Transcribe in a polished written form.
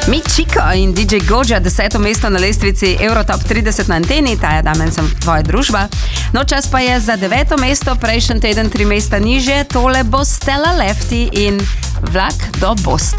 Michiko in DJ Goja, 10. mesto na lestvici Eurotop 30 na anteni, ta je damen sem tvoja družba. No, čas pa je za 9. mesto, prejšnji teden 3 mesta nižje, tole bo Stella Lefty in Vlak do Boston.